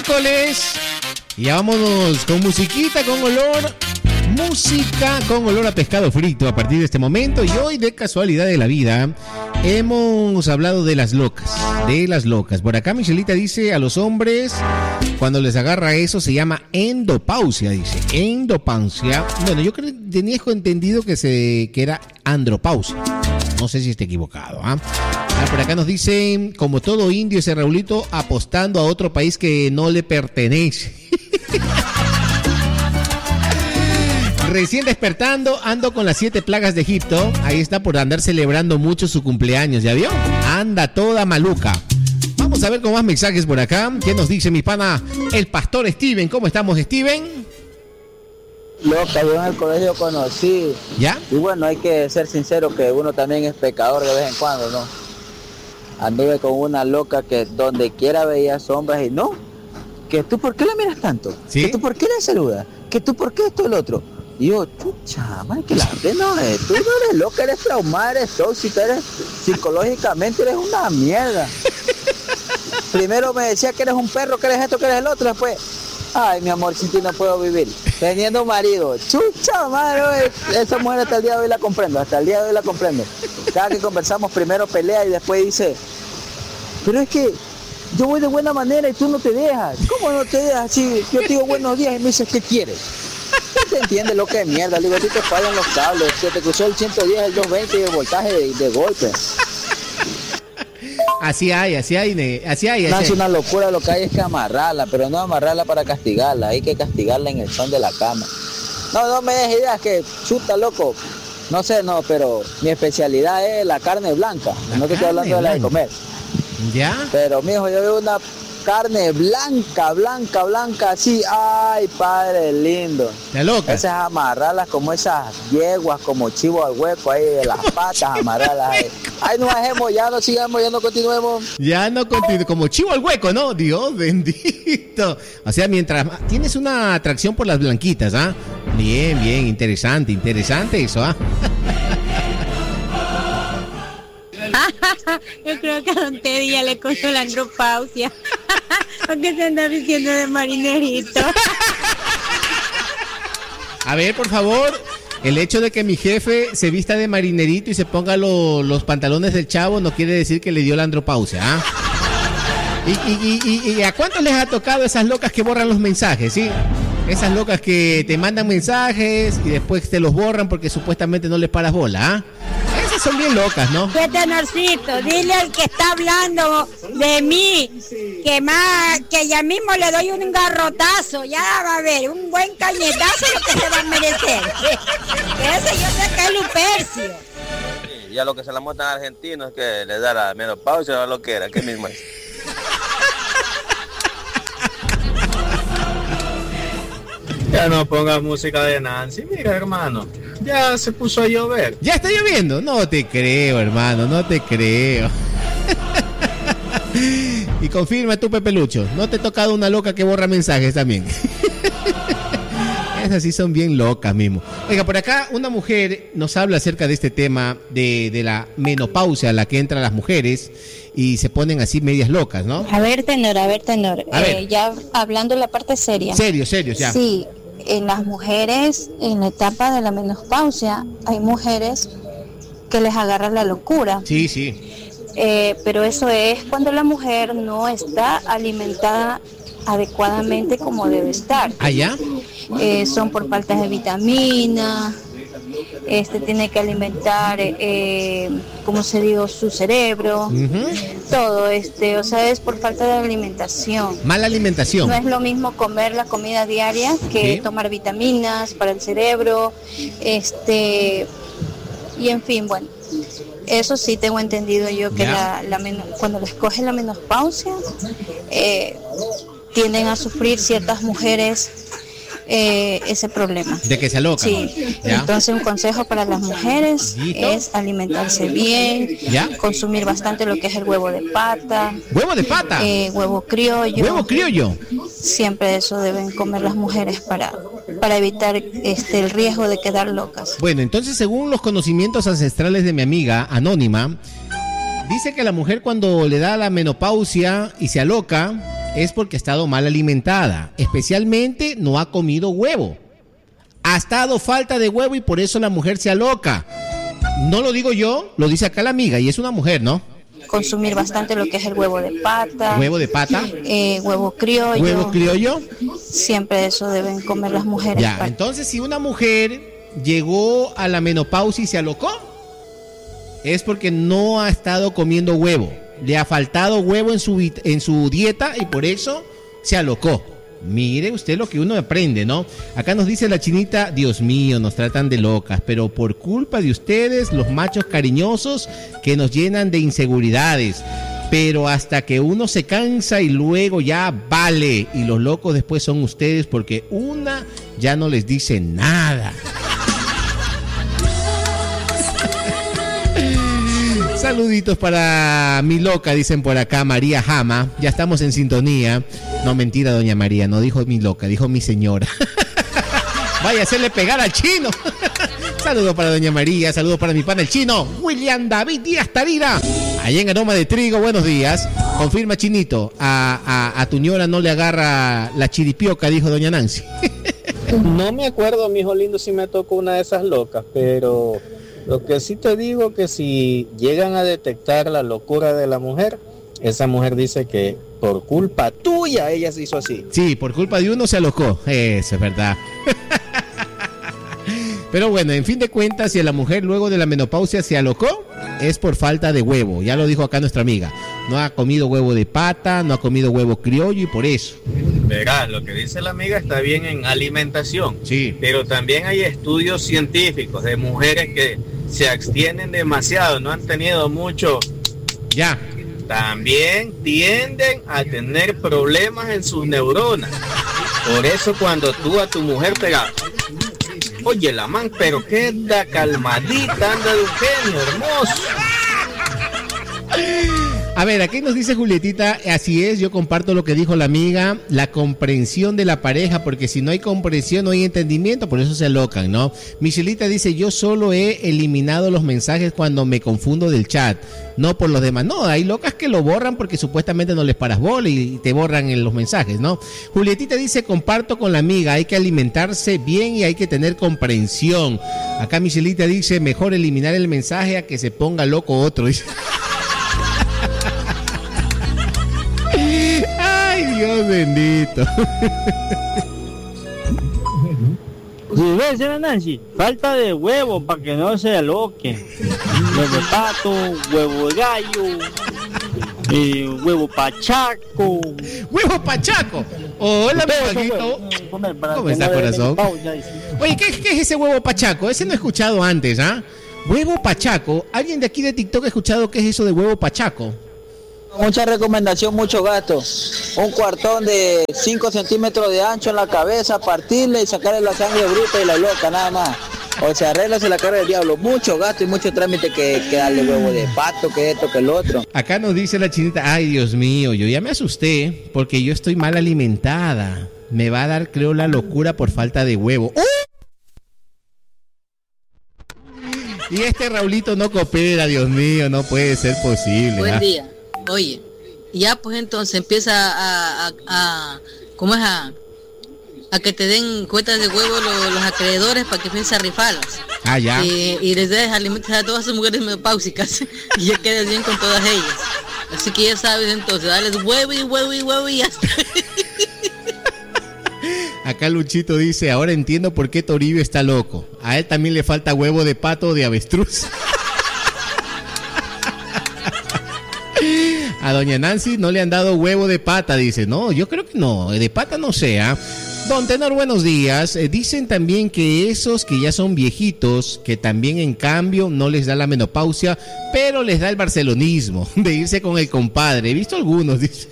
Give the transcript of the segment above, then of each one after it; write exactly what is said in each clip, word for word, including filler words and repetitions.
miércoles. Y ya vámonos con musiquita, con olor. Música con olor a pescado frito a partir de este momento. Y hoy, de casualidad de la vida, hemos hablado de las locas. De las locas. Por acá Michelita dice: a los hombres, cuando les agarra eso, se llama endopausia. Dice, endopausia. Bueno, yo creo, tenía entendido que, se, que era andropausia. No sé si esté equivocado, ¿ah? Ah, por acá nos dicen: como todo indio, ese Raulito apostando a otro país que no le pertenece. Recién despertando, ando con las siete plagas de Egipto. Ahí está, por andar celebrando mucho su cumpleaños, ¿ya vio? Anda toda maluca. Vamos a ver con más mensajes por acá. ¿Qué nos dice mi pana, el pastor Steven? ¿Cómo estamos, Steven? Loca, yo en el colegio conocí. ¿Ya? Y bueno, hay que ser sincero que uno también es pecador de vez en cuando, ¿no? Anduve con una loca que donde quiera veía sombras y no. Que tú, ¿por qué la miras tanto? ¿Sí? Que tú, ¿por qué la saludas? Que tú, ¿por qué esto y el otro? Y yo, chucha, man, que la gente no es, tú no eres loca, eres traumada, eres tóxica, eres psicológicamente eres una mierda. Primero me decía que eres un perro, que eres esto, que eres el otro, después, ay, mi amor, sin ti no puedo vivir. Teniendo un marido, chucha, madre, esa mujer hasta el día de hoy la comprendo, hasta el día de hoy la comprendo. Cada que conversamos primero pelea y después dice, pero es que yo voy de buena manera y tú no te dejas. ¿Cómo no te dejas? Si yo te digo buenos días y me dices, ¿qué quieres? ¿Te entiendes lo que es mierda? Le digo, a ti te fallan los cables, se te cruzó el ciento diez, el doscientos veinte y el voltaje de, de golpe. Así hay, así hay, así hay. No, así es hay. una locura, lo que hay es que amarrarla, pero no amarrarla para castigarla, hay que castigarla en el son de la cama. No, no me des ideas que chuta, loco. No sé, no, pero mi especialidad es la carne blanca. La no te estoy hablando de la de comer. ¿Ya? Pero, mijo, yo veo una carne blanca, blanca, blanca, así, ay, padre lindo. La loca. Esas amarrarlas como esas yeguas, como chivo al hueco ahí de las patas, amarrarlas ahí. Ay, no bajemos, ya no sigamos, ya no continuemos. Ya no continúo, como chivo al hueco, ¿no? Dios bendito. O sea, mientras más, tienes una atracción por las blanquitas, ¿ah? Bien, bien, interesante, interesante eso, ¿ah? Yo creo que a Don Teddy ya le cogió la andropausia. Porque se anda diciendo de marinerito. A ver, por favor, el hecho de que mi jefe se vista de marinerito y se ponga lo, los pantalones del Chavo no quiere decir que le dio la andropausia, ¿ah? ¿Y, y, y, y a cuántos les ha tocado esas locas que borran los mensajes, sí? Esas locas que te mandan mensajes y después te los borran porque supuestamente no les paras bola, ¿ah? Esas son bien locas, ¿no? ¿Qué tenorcito? Dile al que está hablando de mí que más, que ya mismo le doy un garrotazo, ya va a ver, un buen cañetazo lo que se va a merecer. Ese yo sé que es Lupercio. Sí, ya lo que se la montan a argentinos es que le da la menopausia o lo que era, ¿qué mismo es? Ya no pongas música de Nancy, mira hermano, ya se puso a llover. ¿Ya está lloviendo? No te creo, hermano, no te creo. Y confirma tú, Pepe Lucho, ¿no te ha tocado una loca que borra mensajes también? Esas sí son bien locas mismo. Oiga, por acá una mujer nos habla acerca de este tema de, de la menopausia a la que entran las mujeres y se ponen así medias locas, ¿no? A ver, tenor, a ver, tenor. A ver. Eh, ya hablando de la parte seria. Serio, serio, ya. Sí, en las mujeres, en la etapa de la menopausia, hay mujeres que les agarra la locura. Sí, sí. Eh, pero eso es cuando la mujer no está alimentada adecuadamente como debe estar. ¿Allá? Eh, son por faltas de vitamina, este tiene que alimentar, eh, como se digo, su cerebro, uh-huh. todo, este, o sea, es por falta de alimentación. Mala alimentación. No es lo mismo comer la comida diaria que ¿sí? tomar vitaminas para el cerebro, este, y en fin, bueno. Eso sí tengo entendido yo que la, la men- cuando les coge la menopausia eh, tienden a sufrir ciertas mujeres eh, ese problema. De que se alocan. Sí. ¿Ya? Entonces un consejo para las mujeres ¿Listo? Es alimentarse bien, ¿ya? consumir bastante lo que es el huevo de pata. ¿Huevo de pata? Eh, huevo criollo. ¿Huevo criollo? Siempre eso deben comer las mujeres para, para evitar este el riesgo de quedar locas. Bueno, entonces según los conocimientos ancestrales de mi amiga Anónima, dice que la mujer cuando le da la menopausia y se aloca, es porque ha estado mal alimentada. Especialmente no ha comido huevo. Ha estado falta de huevo y por eso la mujer se aloca. No lo digo yo, lo dice acá la amiga y es una mujer, ¿no? Consumir bastante lo que es el huevo de pata. ¿Huevo de pata? Eh, huevo criollo. ¿Huevo criollo? Siempre eso deben comer las mujeres. Ya, entonces si una mujer llegó a la menopausia y se alocó, es porque no ha estado comiendo huevo. Le ha faltado huevo en su, en su dieta y por eso se alocó. Mire usted lo que uno aprende, ¿no? Acá nos dice la chinita, Dios mío, nos tratan de locas, pero por culpa de ustedes, los machos cariñosos que nos llenan de inseguridades. Pero hasta que uno se cansa y luego ya vale. Y los locos después son ustedes porque una ya no les dice nada. Saluditos para mi loca, dicen por acá, María Jama. Ya estamos en sintonía. No, mentira, doña María, no dijo mi loca, dijo mi señora. Vaya a hacerle pegar al chino. Saludos para doña María, saludos para mi pana el chino, William David Díaz Tarira. Allá en Aroma de Trigo, buenos días. Confirma, chinito, a, a, a tu ñora no le agarra la chiripioca, dijo doña Nancy. No me acuerdo, mijo lindo, si me tocó una de esas locas, pero lo que sí te digo que si llegan a detectar la locura de la mujer, esa mujer dice que por culpa tuya ella se hizo así. Sí, por culpa de uno se alocó, eso es verdad. Pero bueno, en fin de cuentas, si a la mujer luego de la menopausia se alocó, es por falta de huevo. Ya lo dijo acá nuestra amiga. No ha comido huevo de pata, no ha comido huevo criollo y por eso. Verás, lo que dice la amiga está bien en alimentación. Sí. Pero también hay estudios científicos de mujeres que se abstienen demasiado, no han tenido mucho. Ya. También tienden a tener problemas en sus neuronas. Por eso cuando tú a tu mujer pegas, oye la man, pero queda calmadita, anda de un genio hermoso. A ver, aquí nos dice Julietita, así es, yo comparto lo que dijo la amiga, la comprensión de la pareja, porque si no hay comprensión no hay entendimiento, por eso se alocan, ¿no? Michelita dice, yo solo he eliminado los mensajes cuando me confundo del chat, no por los demás. No, hay locas que lo borran porque supuestamente no les paras bola y te borran en los mensajes, ¿no? Julietita dice, comparto con la amiga, hay que alimentarse bien y hay que tener comprensión. Acá Michelita dice, mejor eliminar el mensaje a que se ponga loco otro. Ay, Dios bendito. Sí, señora Nancy, falta de huevo para que no se aloquen. Huevo de pato, huevo de gallo, eh, huevo pachaco. ¡Huevo pachaco! Hola, mi amiguito. ¿Cómo está, corazón? Oye, ¿qué, ¿qué es ese huevo pachaco? Ese no he escuchado antes, ¿ah? ¿eh? Huevo pachaco. ¿Alguien de aquí de TikTok ha escuchado qué es eso de huevo pachaco? Mucha recomendación, mucho gasto. Un cuartón de cinco centímetros de ancho en la cabeza, partirle y sacarle la sangre bruta y la loca, nada más. O sea, arréglase la cara del diablo. Mucho gasto y mucho trámite que, que darle huevo de pato, que esto, que el otro. Acá nos dice la chinita, ay Dios mío, yo ya me asusté porque yo estoy mal alimentada. Me va a dar, creo, la locura por falta de huevo. ¡Uh! Y este Raulito no coopera, Dios mío, no puede ser posible. Buen ¿ah? día. Oye, ya pues entonces empieza a, a, a ¿cómo es? A, a que te den cuentas de huevo los, los acreedores para que piensen a rifarlas. Ah, ya. Y, y les des alimentos a todas sus mujeres menopáusicas y ya quedas bien con todas ellas. Así que ya sabes entonces, dales huevo y huevo y huevo y ya está. Acá Luchito dice, ahora entiendo por qué Toribio está loco. A él también le falta huevo de pato o de avestruz. A doña Nancy no le han dado huevo de pata, dice. No, yo creo que no, de pata no sea. Don Tenor, buenos días. Eh, dicen también que esos que ya son viejitos, que también en cambio no les da la menopausia, pero les da el barcelonismo de irse con el compadre. He visto algunos, dice.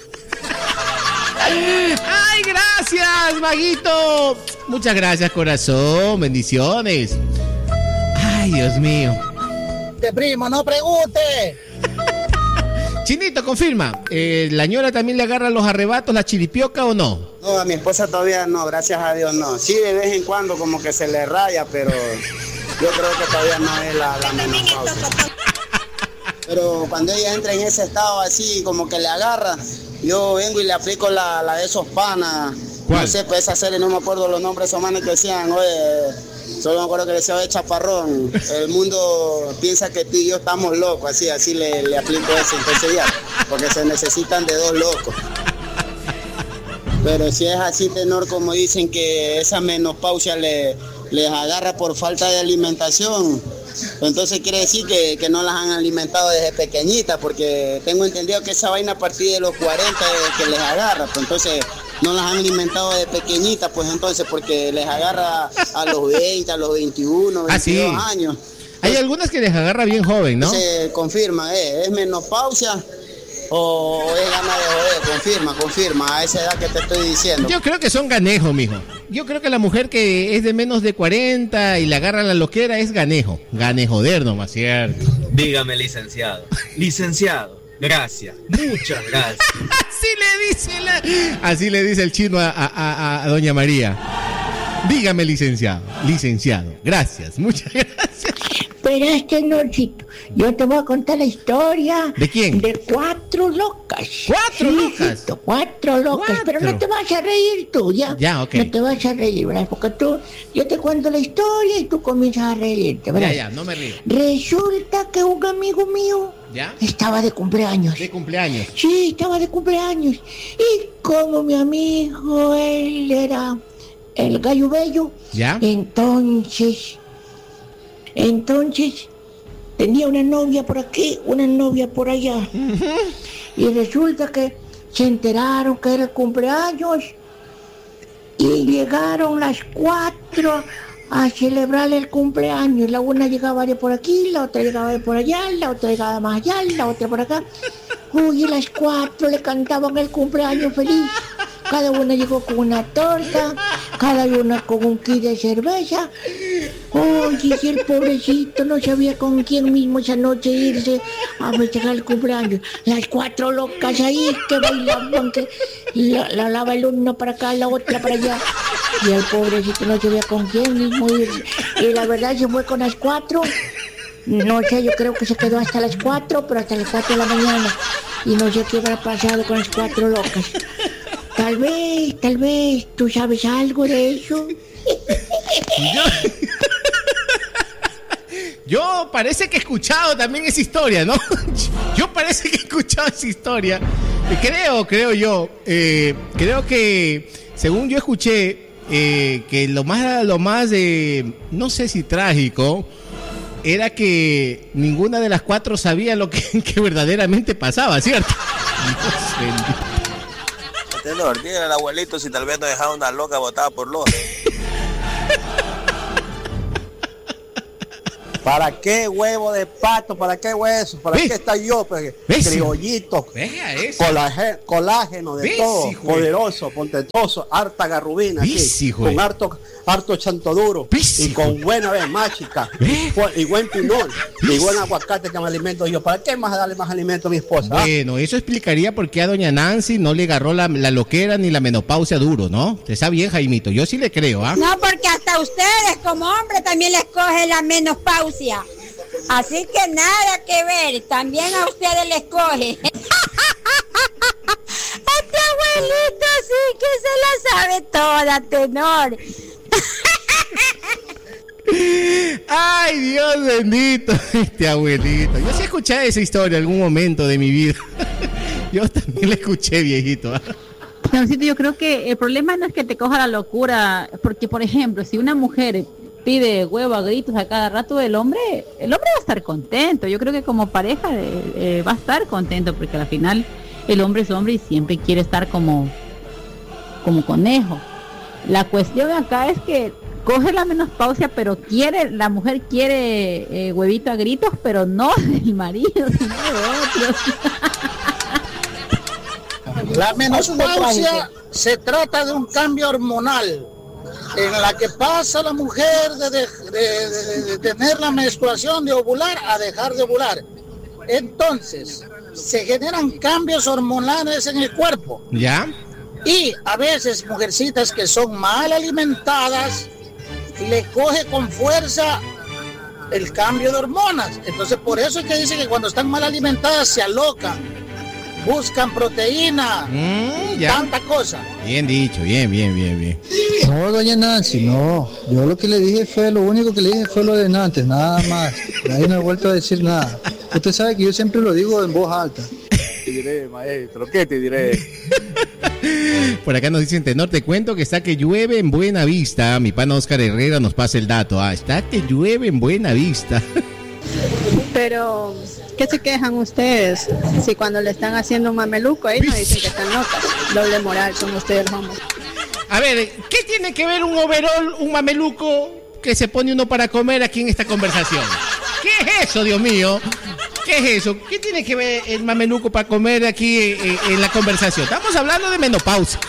¡Ay, gracias, Maguito! Muchas gracias, corazón. Bendiciones. Ay, Dios mío. Te primo, no pregunte. Chinito, confirma, eh, ¿la ñora también le agarra los arrebatos, la chiripioca o no? No, a mi esposa todavía no, gracias a Dios no. Sí, de vez en cuando como que se le raya, pero yo creo que todavía no es la, la menopausia. Pero cuando ella entra en ese estado así, como que le agarra, yo vengo y le aplico la, la de esos panas. ¿Cuál? No sé, pues esa serie, no me acuerdo los nombres, esos manes que decían, oye, solo me acuerdo que decía, oye, chaparrón, el mundo piensa que tú y yo estamos locos, así, así le, le aplico eso, entonces ya, porque se necesitan de dos locos. Pero si es así, tenor, como dicen que esa menopausia le, les agarra por falta de alimentación, entonces quiere decir que, que no las han alimentado desde pequeñitas, porque tengo entendido que esa vaina a partir de los cuarenta es que les agarra, pues entonces no las han alimentado desde pequeñitas, pues entonces porque les agarra a los veinte, a los veintiuno, veintidós ah, sí. años. Hay algunas que les agarra bien joven, ¿no? Se confirma, ¿eh? ¿Es menopausia o es gana de joder? Confirma, confirma, a esa edad que te estoy diciendo. Yo creo que son ganejos, mijo. Yo creo que la mujer que es de menos de cuarenta y le agarra la loquera es ganejo. Ganejoder nomás, ¿cierto? Dígame, licenciado. Licenciado, gracias. Muchas gracias. Así le dice la... Así le dice el chino a, a, a, a doña María. Dígame, licenciado. Licenciado, gracias. Muchas gracias. Pero este nochito, yo te voy a contar la historia. ¿De quién? De cuatro locas. ¿Cuatro sí, locas? Hijito, cuatro locas, ¿Cuatro? pero no te vas a reír tú, ¿ya? Ya, ok. No te vas a reír, ¿verdad? Porque tú, yo te cuento la historia y tú comienzas a reírte, ¿verdad? Ya, ya, no me río. Resulta que un amigo mío ¿Ya? estaba de cumpleaños. De cumpleaños. Sí, estaba de cumpleaños. Y como mi amigo, él era el gallo bello, ¿ya? Entonces... Entonces, tenía una novia por aquí, una novia por allá. Uh-huh. Y resulta que se enteraron que era el cumpleaños y llegaron las cuatro a celebrarle el cumpleaños. La una llegaba de por aquí, la otra llegaba de por allá, la otra llegaba más allá, la otra por acá. Uy, y las cuatro le cantaban el cumpleaños feliz. Cada una llegó con una torta, cada una con un kit de cerveza. Oye, y el pobrecito no sabía con quién mismo esa noche irse a festejar el cumpleaños. Las cuatro locas ahí que bailaban, que la, la lava el uno para acá, la otra para allá. Y el pobrecito no sabía con quién mismo irse. Y la verdad se fue con las cuatro. No sé, yo creo que se quedó hasta las cuatro, pero hasta las cuatro de la mañana. Y no sé qué habrá pasado con las cuatro locas. Tal vez, tal vez, ¿tú sabes algo de eso? Yo, yo parece que he escuchado también esa historia, ¿no? Yo parece que he escuchado esa historia. Creo, creo yo, eh, creo que, según yo escuché, eh, que lo más, lo más, eh, no sé si trágico, era que ninguna de las cuatro sabía lo que, que verdaderamente pasaba, ¿cierto? Dios bendito. Tenor, dile al abuelito si tal vez nos dejaba una loca botada por loca. ¿Para qué huevo de pato? ¿Para qué hueso? ¿Para ¿Ves? qué está yo? Pues, criollito, colágeno, colágeno de ¿Ves, todo, hijo? Poderoso, contentoso, harta garrubina, aquí, con harto, harto chanto duro ¿Ves, y con buena vez mágica y buen pinol y buen aguacate que me alimento yo. ¿Para qué más darle más alimento a mi esposa? Bueno, ¿ah? Eso explicaría por qué a doña Nancy no le agarró la, la loquera ni la menopausia duro, ¿no? Está bien, Jaimito, yo sí le creo, ¿ah? No, porque hasta ustedes como hombre también les coge la menopausia. Así que nada que ver, también a ustedes les coge. Este abuelito sí que se la sabe toda, tenor. Ay, Dios bendito, este abuelito. Yo sí escuché esa historia en algún momento de mi vida. Yo también la escuché, viejito. Tenorcito, yo creo que el problema no es que te coja la locura, porque por ejemplo, si una mujer pide huevo a gritos a cada rato, el hombre el hombre va a estar contento. Yo creo que como pareja eh, eh, va a estar contento, porque al final el hombre es hombre y siempre quiere estar como como conejo. La cuestión acá es que coge la menopausia, pero quiere, la mujer quiere eh, huevito a gritos, pero no del marido, sino de otros. La menopausia se trata de un cambio hormonal en la que pasa la mujer de, de, de, de, de tener la menstruación, de ovular, a dejar de ovular. Entonces, se generan cambios hormonales en el cuerpo. ¿Ya? Y a veces mujercitas que son mal alimentadas, le coge con fuerza el cambio de hormonas. Entonces, por eso es que dicen que cuando están mal alimentadas se alocan. buscan proteína, mm, ya. tanta cosa. Bien dicho, bien, bien, bien, bien. No, doña Nancy, no. Yo lo que le dije fue, lo único que le dije fue lo de antes, nada más. Nadie me ha vuelto a decir nada. Usted sabe que yo siempre lo digo en voz alta. Te diré, maestro, ¿qué te diré? Por acá nos dicen, Tenor, te cuento que está que llueve en Buena Vista. Mi pana Oscar Herrera nos pasa el dato. Ah, está que llueve en Buena Vista. Pero, ¿qué se quejan ustedes? Si cuando le están haciendo un mameluco, ahí nos dicen que están locas. Doble moral, son ustedes homos. A ver, ¿qué tiene que ver un overol, un mameluco que se pone uno para comer aquí en esta conversación? ¿Qué es eso, Dios mío? ¿Qué es eso? ¿Qué tiene que ver el mameluco para comer aquí en, en la conversación? Estamos hablando de menopausia.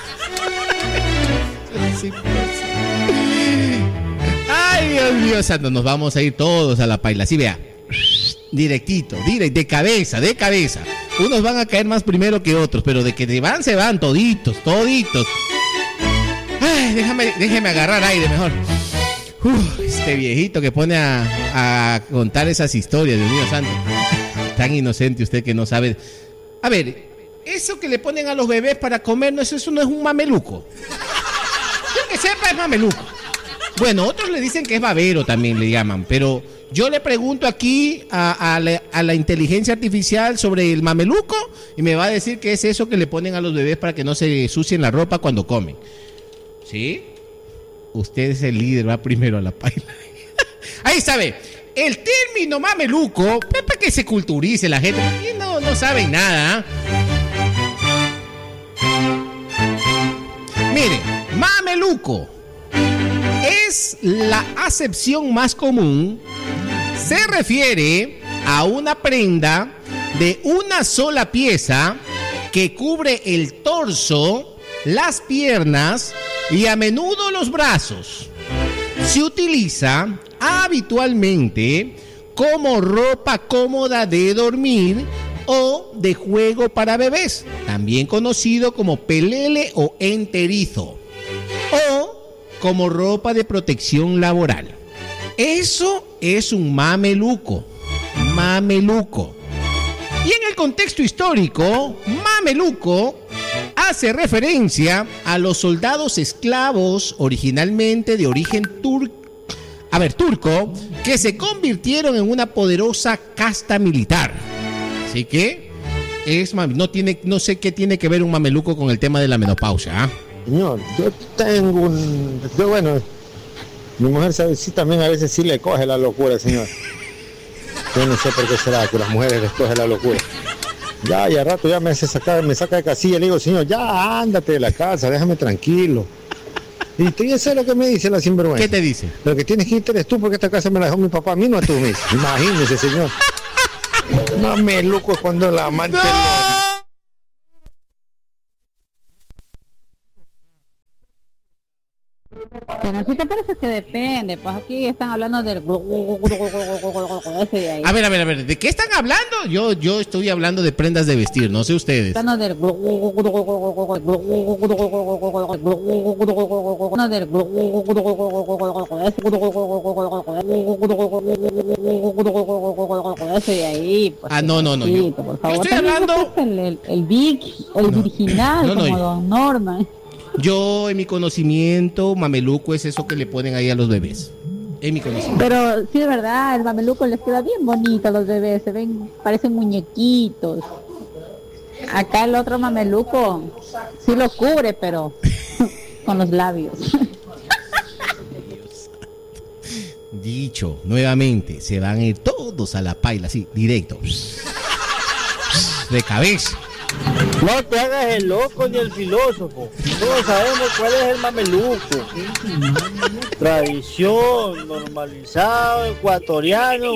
Ay, Dios mío santo, nos vamos a ir todos a la paila. Así vea, directito, direct, de cabeza, de cabeza. Unos van a caer más primero que otros, pero de que se van, se van toditos, toditos. Ay, déjame, déjeme agarrar aire mejor. Uf, este viejito que pone a, a contar esas historias, Dios mío santo. Tan inocente usted que no sabe. A ver, eso que le ponen a los bebés para comer, no, eso, eso no es un mameluco. Yo que sepa es mameluco. Bueno, otros le dicen que es babero también le llaman, pero yo le pregunto aquí a, a, la, a la inteligencia artificial sobre el mameluco y me va a decir que es eso que le ponen a los bebés para que no se sucien la ropa cuando comen. ¿Sí? Usted es el líder, va primero a la paila. Ahí sabe, el término mameluco, es para que se culturice la gente, porque no, no saben nada. Mire, mameluco es la acepción más común. Se refiere a una prenda de una sola pieza que cubre el torso, las piernas y a menudo los brazos. Se utiliza habitualmente como ropa cómoda de dormir o de juego para bebés, también conocido como pelele o enterizo, o como ropa de protección laboral. Eso es un mameluco, mameluco. Y en el contexto histórico, mameluco hace referencia a los soldados esclavos originalmente de origen turco, a ver, turco, que se convirtieron en una poderosa casta militar. Así que es no tiene, no sé qué tiene que ver un mameluco con el tema de la menopausia, ¿eh? Señor, yo tengo un, yo bueno, mi mujer sabe sí también a veces sí le coge la locura, señor. Yo no sé por qué será que las mujeres les coge la locura. Ya, y a rato ya me hace sacar, me saca de casilla, le digo, señor, ya ándate de la casa, déjame tranquilo. Y tú ya sabes lo que me dice la sinvergüenza. ¿Qué te dice? Lo que tienes que irte eres tú, porque esta casa me la dejó mi papá, a mí no a tú mismo. Imagínese, señor. No me luco cuando la amante... ¡No! Pero si te parece que depende, pues aquí están hablando del ese de ahí. A ver, a ver, a ver, ¿de qué están hablando? Yo, yo estoy hablando de prendas de vestir, no sé ustedes. Están hablando del ese de ahí. Ah, no, no, no. Yo, por favor, yo estoy hablando el, el, el big, el no, virginal, no, no, como no, Don Norman. Yo, en mi conocimiento, mameluco es eso que le ponen ahí a los bebés. En mi conocimiento. Pero sí, de verdad, el mameluco les queda bien bonito a los bebés. Se ven, parecen muñequitos. Acá el otro mameluco sí lo cubre, pero con los labios. Dicho, nuevamente, se van a ir todos a la paila, así, directo. De cabeza. No te hagas el loco ni el filósofo. Todos sabemos cuál es el mameluco. Tradición, normalizado, ecuatoriano.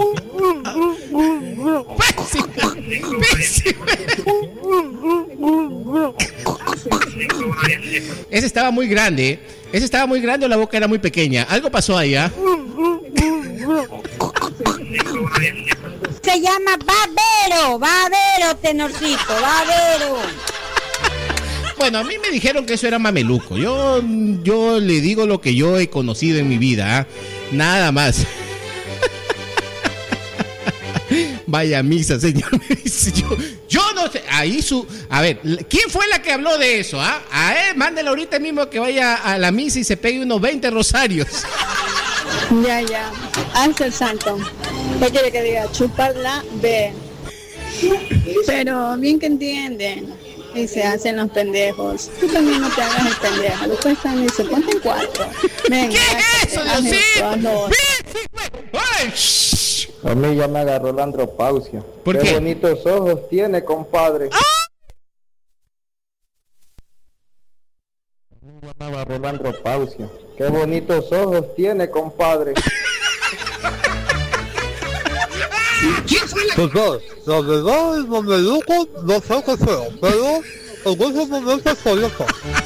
Ese estaba muy grande. Ese estaba muy grande o la boca era muy pequeña. Algo pasó ahí, ¿ah? Se llama babero, babero, tenorcito, babero. Bueno, a mí me dijeron que eso era mameluco. Yo, yo le digo lo que yo he conocido en mi vida, ¿eh? Nada más. Vaya misa, señor. Yo, yo no no sé, ahí su... A ver, ¿quién fue la que habló de eso? ¿Ah? A él, mándele ahorita mismo que vaya a la misa y se pegue unos veinte rosarios. Ya, ya. Haz el santo. ¿Qué quiere que diga? Chuparla, ve. Pero bien que entienden. Y se hacen los pendejos. Tú también no te hagas el pendejo. Después están y se ponte en cuatro. Venga, ¿qué es eso, Diosito? A mí ya me agarró la andropausia. ¿Por qué? qué? Bonitos ojos tiene, compadre. ¡Ah! Ya me agarró la andropausia. Qué bonitos ojos tiene, compadre. Pues dos, la verdad es mameluco, no sé qué feo, pero en ese momento soy eso.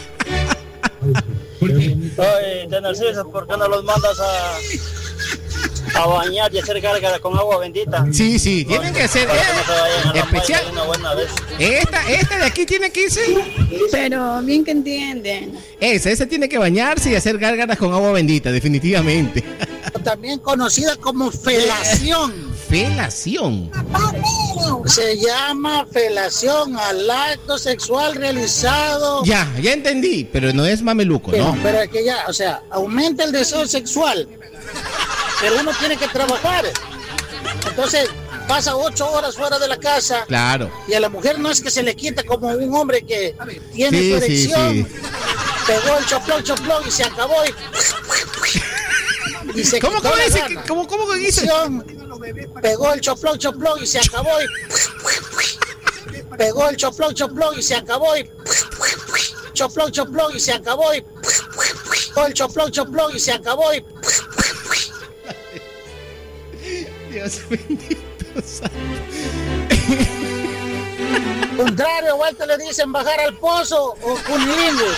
Oye, de Narciso, ¿por qué no los mandas a, a bañar y hacer gárgara con agua bendita? Sí, sí, tienen que hacer Para que no se vayan a la especial. playa una buena vez. Esta, esta de aquí tiene que irse. Pero bien que entienden. Esa, esa tiene que bañarse y hacer gárgaras con agua bendita, definitivamente. También conocida como felación. Felación. Se llama felación al acto sexual realizado. Ya, ya entendí, pero no es mameluco, Pero, ¿no? pero es que ya, o sea, aumenta el deseo sexual, pero uno tiene que trabajar. Entonces, pasa ocho horas fuera de la casa. Claro. Y a la mujer no es que se le quita como un hombre que tiene Sí, su erección. sí, sí. Pegó el choplón, choplón y se acabó. Y, y se ¿Cómo, quitó cómo la dice? gana. que- ¿Cómo, cómo que dice? Pegó el choplón, choplón y se acabó. Y... Pegó el choplón, choplón y se acabó. Y... Choplón, choplón y se acabó. Y... Pegó el choplón, choplón y se acabó. Y... Dios bendito santo. Contrario, vuelta le dicen bajar al pozo o cunilingus.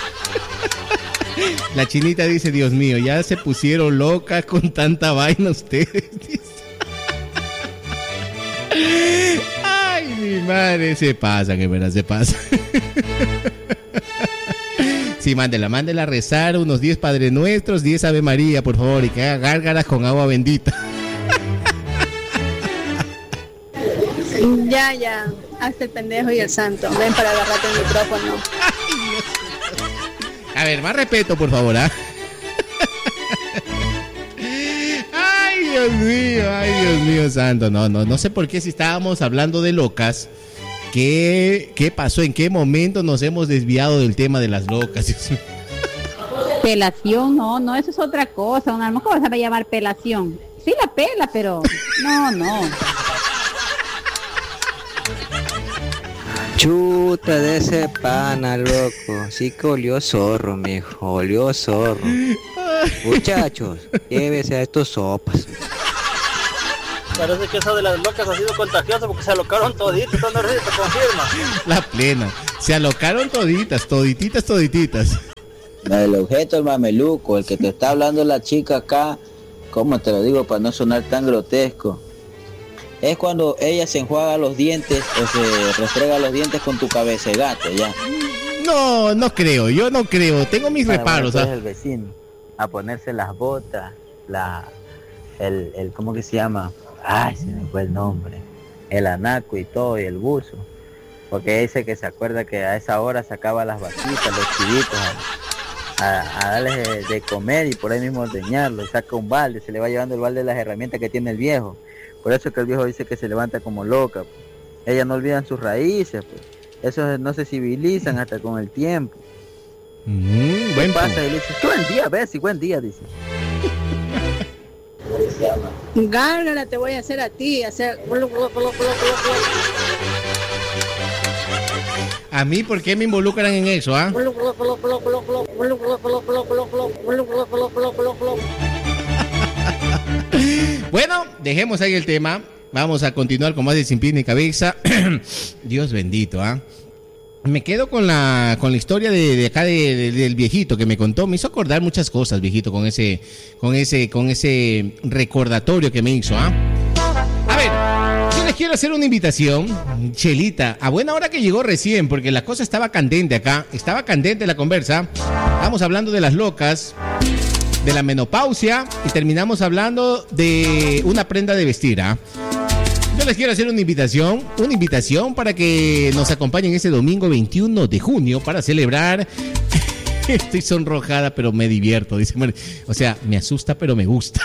La chinita dice, Dios mío, ya se pusieron locas con tanta vaina ustedes. Ay, mi madre, se pasan, en verdad, se pasan. Sí, mándela, mándela a rezar unos diez Padre Nuestros, diez Ave María, por favor, y que haga gárgaras con agua bendita. Ya, ya. Hazte el pendejo y el santo. Ven para agarrarte el micrófono. A ver, más respeto, por favor, ¿ah? Ay, Dios mío, ay, Dios mío santo. No, no, no sé por qué si estábamos hablando de locas. ¿Qué, qué pasó? ¿En qué momento nos hemos desviado del tema de las locas? Dios mío. Pelación, no, no, eso es otra cosa. Una ¿cómo se va a llamar pelación? Sí la pela, pero no, no. Chuta de ese pana, loco. Sí que olió zorro, mijo. Olió zorro. Muchachos, llévese a estos sopas. Parece que eso de las locas ha sido contagioso porque se alocaron toditos, ¿no? Narciso, confirma. La plena. Se alocaron toditas, todititas, todititas. El objeto, el mameluco, el que te está hablando la chica acá, ¿cómo te lo digo para no sonar tan grotesco? Es cuando ella se enjuaga los dientes o se restrega los dientes con tu cabeza de gato, ya. No, no creo, yo no creo. Tengo mis Para reparos. bueno, ¿ah? pues, el vecino a ponerse las botas, la, el, el, ¿cómo que se llama? Ay, se me fue el nombre. El anaco y todo, y el buzo. Porque dice que se acuerda que a esa hora sacaba las vaquitas, los chivitos, a, a, a darles de, de comer y por ahí mismo ordeñarlo. Y saca un balde, se le va llevando el balde de las herramientas que tiene el viejo. Por eso que el viejo dice que se levanta como loca. Pues. Ellas no olvidan sus raíces, pues. Esos no se civilizan hasta con el tiempo. Mm, buen ¿Qué pasa? punto. Y le dice, buen día, Bessie, buen día, dice. Gárgara te voy a hacer a ti, hacer... A mí, ¿por qué me involucran en eso, ah? Bueno, dejemos ahí el tema. Vamos a continuar con más de Sin Pie ni Cabeza. Dios bendito, ¿ah? Me quedo con la con la historia de, de acá de, de, del viejito que me contó. Me hizo acordar muchas cosas, viejito, con ese con ese con ese recordatorio que me hizo, ¿ah? A ver, yo les quiero hacer una invitación, Chelita, a buena hora que llegó recién, porque la cosa estaba candente acá, estaba candente la conversa. Estamos hablando de las locas, de la menopausia y terminamos hablando de una prenda de vestir, ¿ah? Yo les quiero hacer una invitación, una invitación para que nos acompañen este domingo veintiuno de junio para celebrar. Estoy sonrojada, pero me divierto, dice. O sea, me asusta, pero me gusta.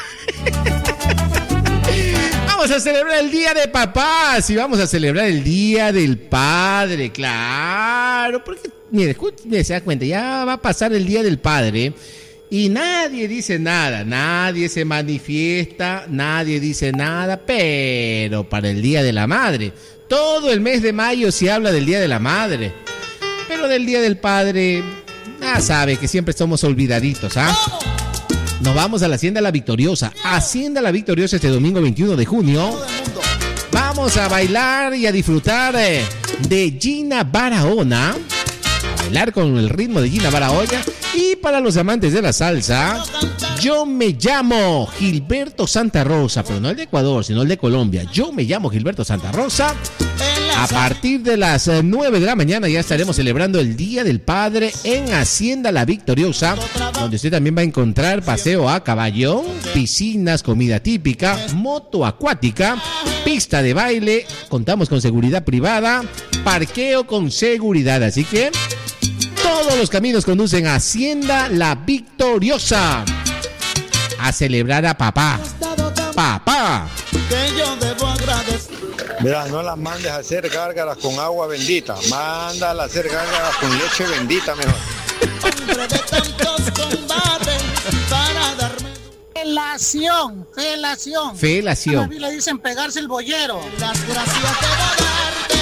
Vamos a celebrar el Día de Papás y vamos a celebrar el Día del Padre, claro. Porque, mire, escuche, se da cuenta, ya va a pasar el Día del Padre y nadie dice nada, nadie se manifiesta, nadie dice nada, pero para el Día de la Madre, todo el mes de mayo se habla del Día de la Madre, pero del Día del Padre, ya sabe que siempre somos olvidaditos, ¿ah? Nos vamos a la Hacienda La Victoriosa. Hacienda La Victoriosa este domingo veintiuno de junio. Vamos a bailar y a disfrutar eh, de Gina Barahona. A bailar con el ritmo de Gina Barahona. Y para los amantes de la salsa, yo me llamo Gilberto Santa Rosa, pero no el de Ecuador, sino el de Colombia. Yo me llamo Gilberto Santa Rosa. A partir de las nueve de la mañana ya estaremos celebrando el Día del Padre en Hacienda La Victoriosa, donde usted también va a encontrar paseo a caballo, piscinas, comida típica, moto acuática, pista de baile, contamos con seguridad privada, parqueo con seguridad, así que todos los caminos conducen a Hacienda La Victoriosa a celebrar a papá. Papá. Que yo debo agradecer. Mira, no las mandes a hacer gárgaras con agua bendita, mándala a hacer gárgaras con leche bendita mejor. De tantos combates para darme felación, felación. Felación. A la Biblia dicen pegarse el bollero. Las gracias debo darte.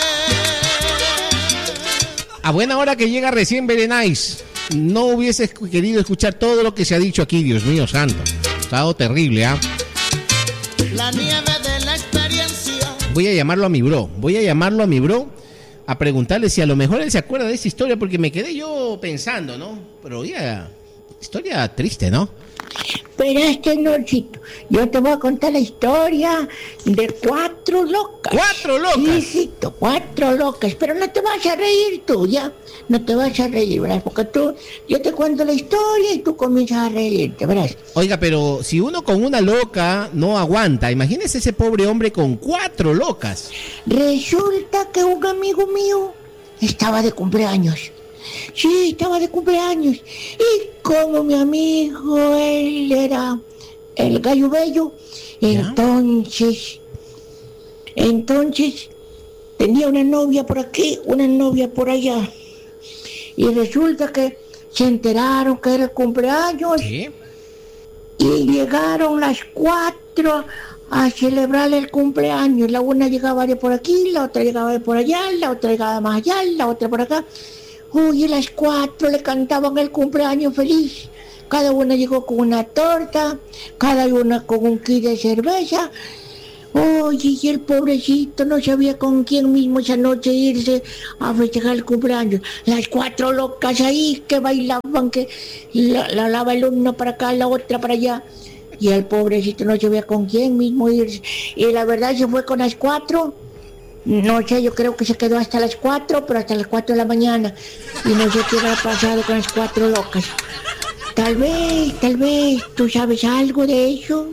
A buena hora que llega recién Berenice. No hubieses querido escuchar todo lo que se ha dicho aquí, Dios mío santo. Ha estado terrible, ¿ah? ¿eh? La nieve de la experiencia. Voy a llamarlo a mi bro, voy a llamarlo a mi bro a preguntarle si a lo mejor él se acuerda de esta historia, porque me quedé yo pensando, ¿no? Pero ya, historia triste, ¿no? Pero este nochito, yo te voy a contar la historia de cuatro locas. ¿Cuatro locas? Hijito, cuatro locas, pero no te vas a reír tú, ya. No te vas a reír, ¿verdad? Porque tú, yo te cuento la historia y tú comienzas a reírte, ¿verdad? Oiga, pero si uno con una loca no aguanta, imagínese ese pobre hombre con cuatro locas. Resulta que un amigo mío estaba de cumpleaños. Sí, estaba de cumpleaños. Y como mi amigo, él era el gallo bello, ¿ya? entonces, entonces tenía una novia por aquí, una novia por allá. Y resulta que se enteraron que era el cumpleaños. ¿Sí? Y llegaron las cuatro a celebrar el cumpleaños. La una llegaba de por aquí, la otra llegaba de por allá, la otra llegaba más allá, la otra por acá. Uy, y las cuatro le cantaban el cumpleaños feliz. Cada una llegó con una torta, cada una con un kit de cerveza. Oye, y el pobrecito no sabía con quién mismo esa noche irse a festejar el cumpleaños. Las cuatro locas ahí que bailaban, que la, la lava el uno para acá, la otra para allá. Y el pobrecito no sabía con quién mismo irse. Y la verdad se fue con las cuatro. No sé, yo creo que se quedó hasta las cuatro, pero hasta las cuatro de la mañana. Y no sé qué habrá pasado con las cuatro locas. Tal vez, tal vez, ¿tú sabes algo de eso?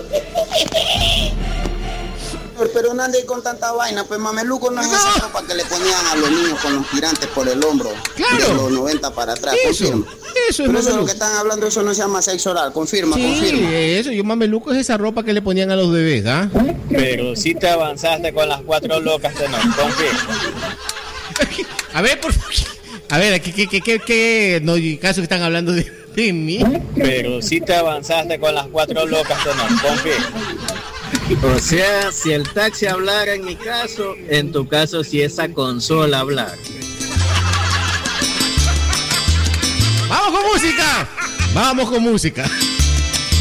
Pero no andes con tanta vaina, pues mameluco no es no. esa ropa que le ponían a los niños con los tirantes por el hombro. Claro. De los noventa para atrás, eso, confirma. Eso es Pero eso es lo que están hablando, eso no se llama sexo oral, confirma, sí, confirma. eso, yo mameluco es esa ropa que le ponían a los bebés, ¿ah? ¿eh? Pero si te avanzaste con las cuatro locas, ¿no? Confirma. A ver, por favor. A ver, ¿qué, qué, qué, qué, qué? No, caso que están hablando de, de mí. Pero si te avanzaste con las cuatro locas, ¿no? Confirma. O sea, si el taxi hablara en mi caso, en tu caso si esa consola hablara. ¡Vamos con música! ¡Vamos con música!